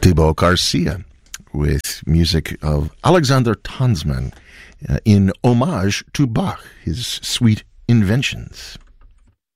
Thibaut Garcia with music of Alexander Tansman in homage to Bach, his sweet inventions.